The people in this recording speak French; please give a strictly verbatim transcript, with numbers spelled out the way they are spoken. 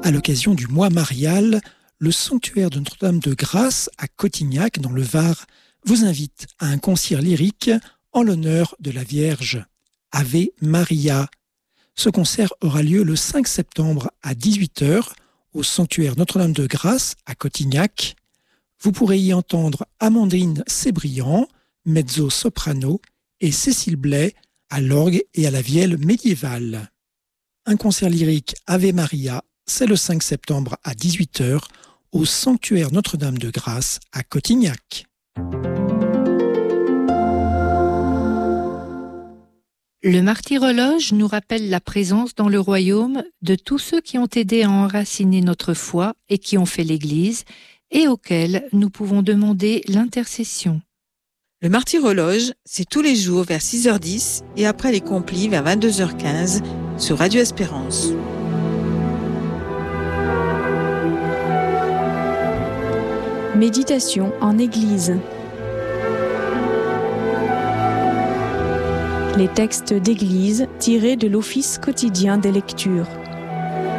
À l'occasion du mois marial, le sanctuaire de Notre-Dame de Grâce à Cotignac, dans le Var, vous invite à un concert lyrique en l'honneur de la Vierge. Ave Maria. Ce concert aura lieu le cinq septembre à dix-huit heures au sanctuaire Notre-Dame de Grâce à Cotignac. Vous pourrez y entendre Amandine Sébriand, mezzo-soprano, et Cécile Blais à l'orgue et à la vielle médiévale. Un concert lyrique Ave Maria, c'est le cinq septembre à dix-huit heures au sanctuaire Notre-Dame de Grâce à Cotignac. Le martyrologe nous rappelle la présence dans le royaume de tous ceux qui ont aidé à enraciner notre foi et qui ont fait l'Église, et auxquels nous pouvons demander l'intercession. Le martyrologe, c'est tous les jours vers six heures dix et après les complis vers vingt-deux heures quinze sur Radio Espérance. Méditation en Église. Les textes d'Église tirés de l'Office quotidien des lectures.